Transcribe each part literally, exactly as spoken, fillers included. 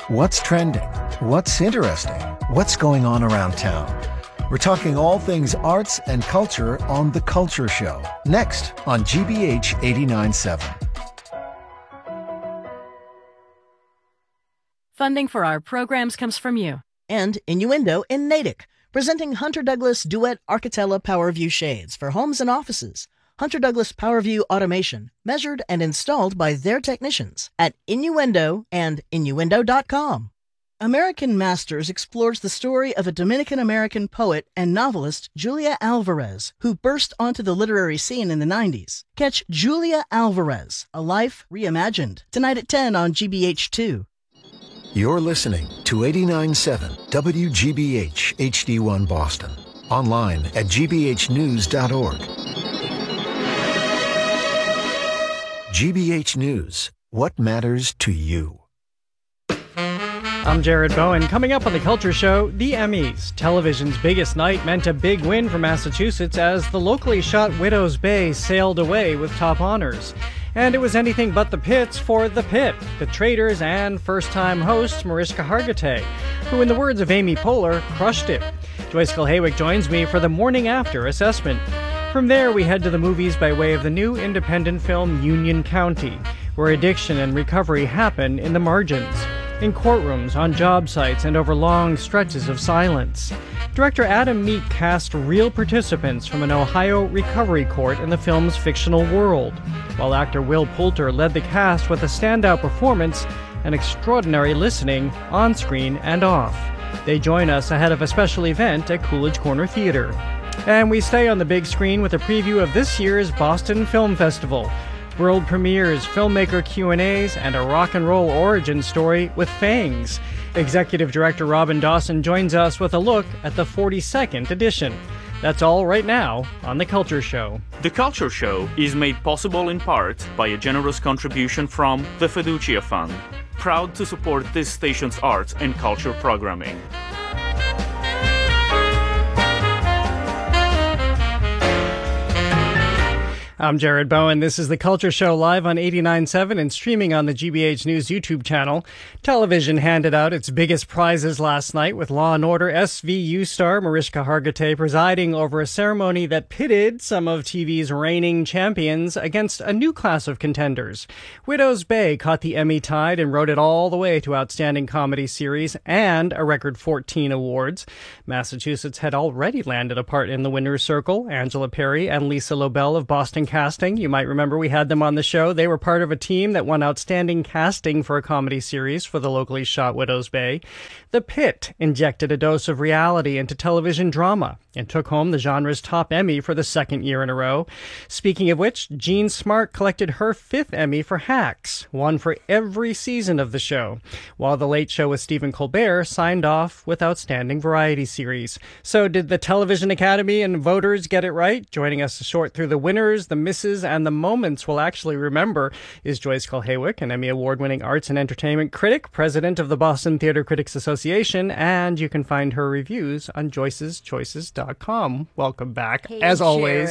What's trending? What's interesting? What's going on around town? We're talking all things arts and culture on The Culture Show, next on G B H eighty-nine point seven. Funding for our programs comes from you. And Innuendo in Natick, presenting Hunter Douglas Duet Architella PowerView Shades for homes and offices. Hunter Douglas PowerView Automation, measured and installed by their technicians at Innuendo and innuendo dot com. American Masters explores the story of a Dominican-American poet and novelist, Julia Alvarez, who burst onto the literary scene in the nineties. Catch Julia Alvarez, A Life Reimagined, tonight at ten on G B H two. You're listening to eighty-nine point seven W G B H H D one Boston. Online at g b h news dot org. G B H News. What matters to you? I'm Jared Bowen. Coming up on The Culture Show, the Emmys. Television's biggest night meant a big win for Massachusetts as the locally shot Widows Bay sailed away with top honors. And it was anything but the pits for The Pit, The Traitors, and first-time host Mariska Hargitay, who, in the words of Amy Poehler, crushed it. Joyce Kulhaywick joins me for the morning after assessment. From there, we head to the movies by way of the new independent film Union County, where addiction and recovery happen in the margins, in courtrooms, on job sites, and over long stretches of silence. Director Adam Meek cast real participants from an Ohio recovery court in the film's fictional world, while actor Will Poulter led the cast with a standout performance and extraordinary listening on-screen and off. They join us ahead of a special event at Coolidge Corner Theater. And we stay on the big screen with a preview of this year's Boston Film Festival, world premieres, filmmaker Q and A's, and a rock and roll origin story with fangs. Executive Director Robin Dawson joins us with a look at the forty-second edition. That's all right now on The Culture Show. The Culture Show is made possible in part by a generous contribution from the Fiducia Fund, proud to support this station's arts and culture programming. I'm Jared Bowen. This is The Culture Show live on eighty-nine point seven and streaming on the G B H News YouTube channel. Television handed out its biggest prizes last night with Law and Order S V U star Mariska Hargitay presiding over a ceremony that pitted some of T V's reigning champions against a new class of contenders. Widows Bay caught the Emmy tide and rode it all the way to Outstanding Comedy Series and a record fourteen awards. Massachusetts had already landed a part in the winner's circle. Angela Perry and Lisa Lobel of Boston Casting. You might remember we had them on the show. They were part of a team that won Outstanding Casting for a Comedy Series for the locally shot Widows Bay. The Pit injected a dose of reality into television drama and took home the genre's top Emmy for the second year in a row. Speaking of which, Jean Smart collected her fifth Emmy for Hacks, one for every season of the show, while The Late Show with Stephen Colbert signed off with Outstanding Variety Series. So did the Television Academy and voters get it right? Joining us to sort through the winners, the misses, and the moments we'll actually remember is Joyce Kulhaywick, an Emmy Award-winning arts and entertainment critic, president of the Boston Theater Critics Association, and you can find her reviews on joyces choices dot com. Welcome back, hey, as Jared. always.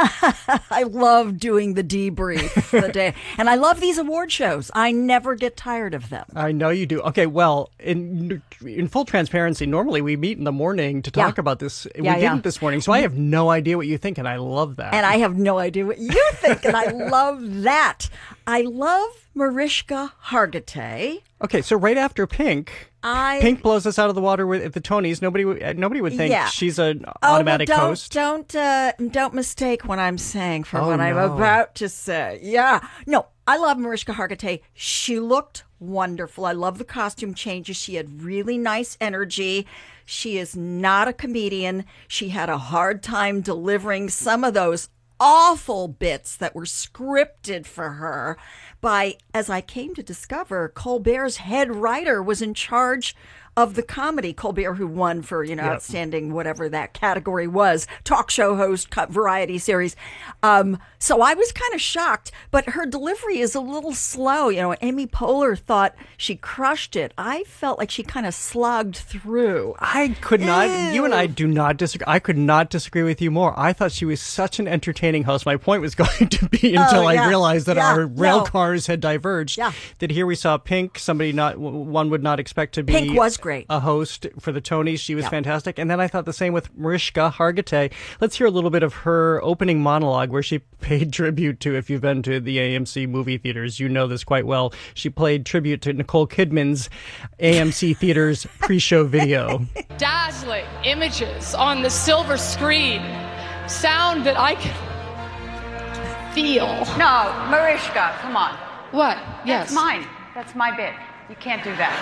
I love doing the debrief the day, and I love these award shows. I never get tired of them. I know you do. Okay, well, in in full transparency, normally we meet in the morning to talk yeah. about this. We yeah, didn't yeah. this morning, so I have no idea what you think, and I love that. And I have no idea what you think, and I love that. I love Mariska Hargitay. Okay, so right after Pink, I, Pink blows us out of the water with at the Tonys. Nobody, would- nobody would think Yeah. she's an Oh, automatic well, don't, host. Don't uh, don't mistake what I'm saying for Oh, what I'm no. about to say. Yeah, no, I love Mariska Hargitay. She looked wonderful. I love the costume changes. She had really nice energy. She is not a comedian. She had a hard time delivering some of those awful bits that were scripted for her by, as I came to discover, Colbert's head writer was in charge of the comedy. Colbert, who won for, you know, Yep. outstanding whatever that category was, talk show host, co- variety series. Um, so I was kind of shocked, but her delivery is a little slow. You know, Amy Poehler thought she crushed it. I felt like she kind of slogged through. I could not, Ew. you and I do not disagree. I could not disagree with you more. I thought she was such an entertaining host. My point was going to be until Oh, yeah. I realized that Yeah, our rail no. cars had diverged. Yeah. That here we saw Pink, somebody not one would not expect to be Pink was great. a host for the Tonys. She was Yeah. fantastic. And then I thought the same with Mariska Hargitay. Let's hear a little bit of her opening monologue where she paid tribute to, if you've been to the A M C movie theaters, you know this quite well. She played tribute to Nicole Kidman's A M C theaters pre-show video. Dazzling images on the silver screen, sound that I can feel. No, Mariska, come on. What? That's Yes. mine. That's my bit. You can't do that.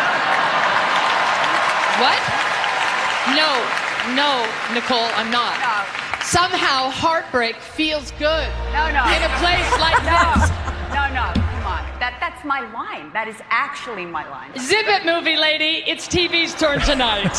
What? No, no, Nicole, I'm not. No. Somehow heartbreak feels good No, no. in a place like No, this. no, no, come on. That, that's my line. That is actually my line. Zip it, movie lady. It's T V's turn tonight.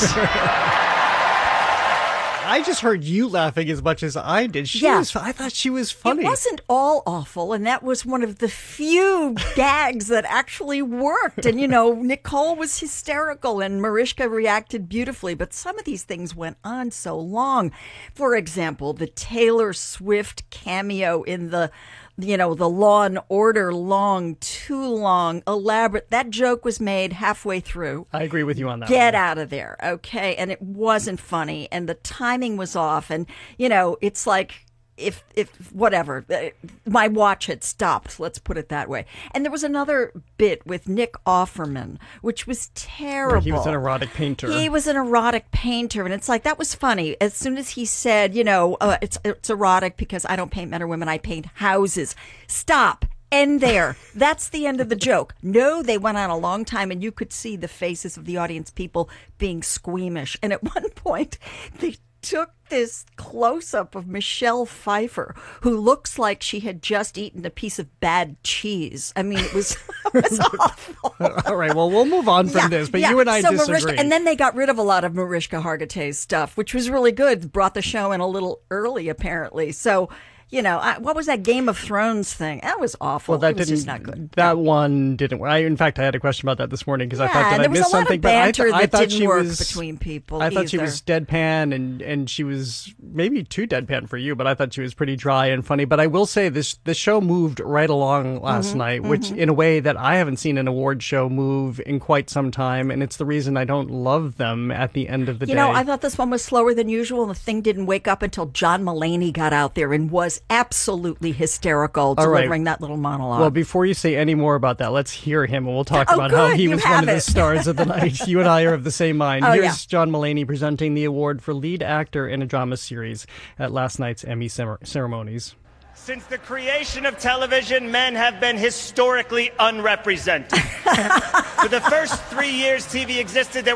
I just heard you laughing as much as I did. She Yeah. was, I thought she was funny. It wasn't all awful, and that was one of the few gags that actually worked. And, you know, Nicole was hysterical, and Mariska reacted beautifully, but some of these things went on so long. For example, the Taylor Swift cameo in the, you know, the Law and Order long, too long, elaborate. That joke was made halfway through. I agree with you on that. Get one. out of there, okay? And it wasn't funny, and the timing was off, and you know, it's like if if whatever, uh, my watch had stopped. Let's put it that way. And there was another bit with Nick Offerman, which was terrible. He was an erotic painter. He was an erotic painter, and it's like that was funny. As soon as he said, you know, uh, it's it's erotic because I don't paint men or women, I paint houses. Stop. End there. That's the end of the joke. No, they went on a long time, and you could see the faces of the audience, people being squeamish. And at one point, they took this close-up of Michelle Pfeiffer, who looks like she had just eaten a piece of bad cheese. I mean, it was, it was awful. All right, well, we'll move on from Yeah, this, but yeah. you and I so disagree. Mariska, and then they got rid of a lot of Mariska Hargitay's stuff, which was really good. Brought the show in a little early, apparently. So, you know, I, what was that Game of Thrones thing? That was awful. well, that it was didn't. just not good. That one didn't work. I, in fact, I had a question about that this morning because I Yeah, thought that and I there was missed a lot of something. But I, th- banter I that thought didn't she work was between people I thought she either. was deadpan, and and she was maybe too deadpan for you, but I thought she was pretty dry and funny. But I will say this: the show moved right along last Mm-hmm, night, which in a way that I haven't seen an award show move in quite some time, and it's the reason I don't love them at the end of the You day. know, I thought this one was slower than usual, and the thing didn't wake up until John Mulaney got out there and was absolutely hysterical All right. delivering that little monologue. Well, before you say any more about that, let's hear him, and we'll talk Oh, about how good, he you was have one of the it. stars of the night. You and I are of the same mind. Oh, Here's yeah. John Mulaney presenting the award for lead actor in a drama series at last night's Emmy cer- ceremonies. Since the creation of television, men have been historically unrepresented. For the first three years T V existed, there